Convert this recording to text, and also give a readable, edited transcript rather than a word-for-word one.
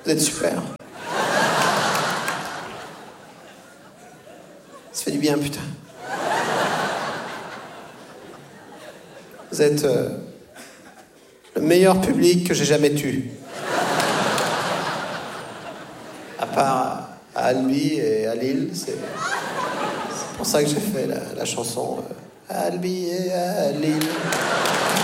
Vous êtes super. Ça fait du bien, putain. Vous êtes le meilleur public que j'ai jamais eu. À part à Albi et à Lille, c'est pour ça que j'ai fait la chanson à Albi et à Lille.